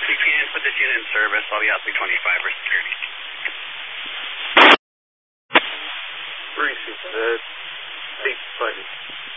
You can put this unit in service. I'll be out 325 for security. Reese, 8 buddy.